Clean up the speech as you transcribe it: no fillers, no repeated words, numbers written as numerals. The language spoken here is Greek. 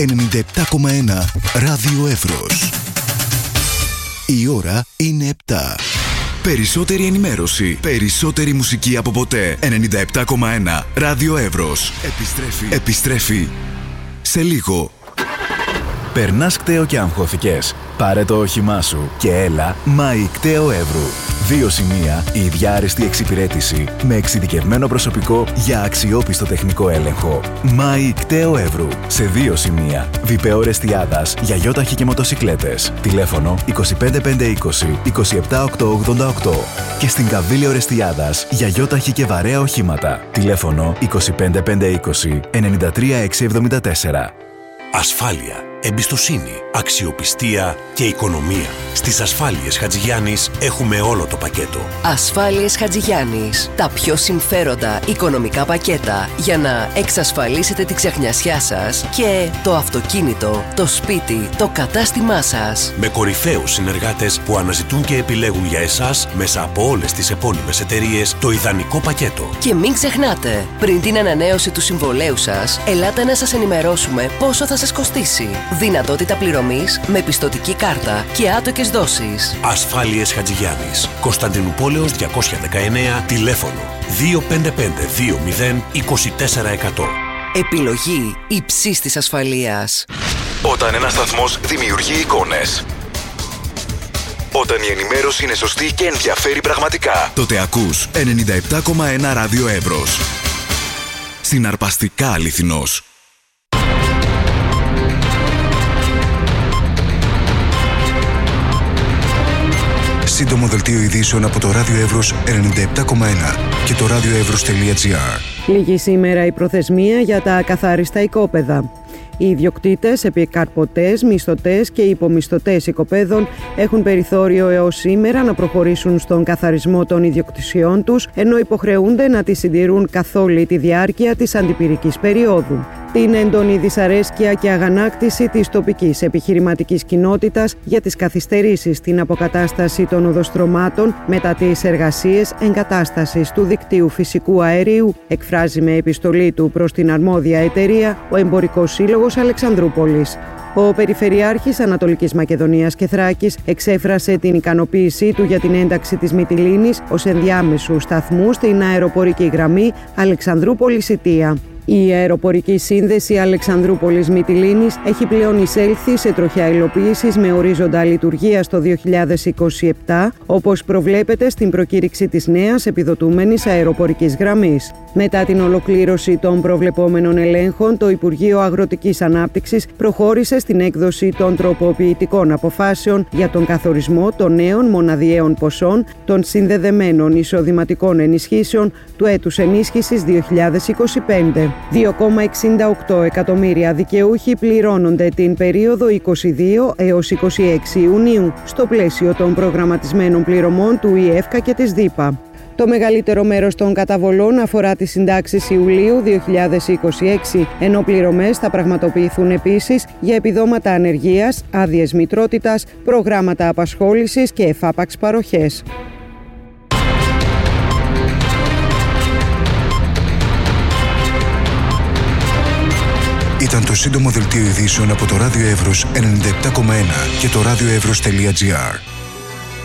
97,1 Ράδιο Εύρος. Η ώρα είναι 7. Περισσότερη ενημέρωση, περισσότερη μουσική από ποτέ. 97,1 Ράδιο Εύρος. Επιστρέφει σε λίγο. Περνάς κταίο και αγχώθηκες? Πάρε το όχημά σου και έλα Μάη Κταίο Εύρου. 2 σημεία, η ίδια άριστη εξυπηρέτηση με εξειδικευμένο προσωπικό για αξιόπιστο τεχνικό έλεγχο. Μάη Κταίο Εύρου. Σε 2 σημεία. Βιπεό Ρεστιάδας για γιόταχη και μοτοσικλέτες. Τηλέφωνο 25520 27888. Και στην Καβίλιο Ρεστιάδας για γιόταχη και βαρέα οχήματα. Τηλέφωνο 25520 93674. Ασφάλεια, εμπιστοσύνη, αξιοπιστία και οικονομία. Στις Ασφάλειες Χατζηγιάννης έχουμε όλο το πακέτο. Ασφάλειες Χατζηγιάννης. Τα πιο συμφέροντα οικονομικά πακέτα για να εξασφαλίσετε τη ξεχνιασιά σας και το αυτοκίνητο, το σπίτι, το κατάστημά σας. Με κορυφαίους συνεργάτες που αναζητούν και επιλέγουν για εσάς μέσα από όλες τις επώνυμες εταιρείες το ιδανικό πακέτο. Και μην ξεχνάτε, πριν την ανανέωση του συμβολέου σας, ελάτε να σας ενημερώσουμε πόσο θα σας κοστίσει. Δυνατότητα πληρωμής με πιστωτική κάρτα και άτοκες δόσεις. Ασφάλειες Χατζηγιάννης. Κωνσταντινούπολεως 219, τηλέφωνο 25520 2400. Επιλογή υψής της ασφαλείας. Όταν ένας σταθμός δημιουργεί εικόνες, όταν η ενημέρωση είναι σωστή και ενδιαφέρει πραγματικά, τότε ακούς 97,1 Ράδιο Εύρος. Συναρπαστικά αληθινός. Σύντομο δελτίο ειδήσεων από το Ράδιο Εύρος 97,1 και το radioevros.gr. Λίγη σήμερα η προθεσμία για τα ακαθάριστα οικόπεδα. Οι ιδιοκτήτες, επικαρπωτές, μισθωτές και υπομισθωτές οικοπαίδων έχουν περιθώριο έως σήμερα να προχωρήσουν στον καθαρισμό των ιδιοκτησιών τους, ενώ υποχρεούνται να τις συντηρούν καθ' όλη τη διάρκεια της αντιπυρικής περίοδου. Την έντονη δυσαρέσκεια και αγανάκτηση της τοπικής επιχειρηματικής κοινότητας για τις καθυστερήσεις στην αποκατάσταση των οδοστρωμάτων μετά τις εργασίες εγκατάστασης του δικτύου φυσικού αερίου εκφράζει με επιστολή του προς την αρμόδια εταιρεία ο Εμπορικός Σύλλογος Αλεξανδρούπολης. Ο Περιφερειάρχης Ανατολικής Μακεδονίας και Θράκης εξέφρασε την ικανοποίησή του για την ένταξη της Μυτιλήνης ως ενδιάμεσου σταθμού στην αεροπορική γραμμή Αλεξανδρούπολης-Ιτία. Η αεροπορική σύνδεση Αλεξανδρούπολης-Μυτιλήνης έχει πλέον εισέλθει σε τροχιά υλοποίησης με ορίζοντα λειτουργίας το 2027, όπως προβλέπεται στην προκήρυξη της νέας επιδοτούμενης αεροπορικής γραμμής. Μετά την ολοκλήρωση των προβλεπόμενων ελέγχων, το Υπουργείο Αγροτικής Ανάπτυξης προχώρησε στην έκδοση των τροποποιητικών αποφάσεων για τον καθορισμό των νέων μοναδιαίων ποσών των συνδεδεμένων εισοδηματικών ενισχύσεων του έτους ενίσχυσης 2025. 2,68 εκατομμύρια δικαιούχοι πληρώνονται την περίοδο 22 έως 26 Ιουνίου στο πλαίσιο των προγραμματισμένων πληρωμών του ΙΕΦΚΑ και της ΔΥΠΑ. Το μεγαλύτερο μέρος των καταβολών αφορά τις συντάξεις Ιουλίου 2026, ενώ πληρωμές θα πραγματοποιηθούν επίσης για επιδόματα ανεργίας, άδειες μητρότητας, προγράμματα απασχόλησης και εφάπαξ παροχές. Ήταν το σύντομο δελτίο ειδήσεων από το Ράδιο Εύρος 97,1 και το radioevros.gr.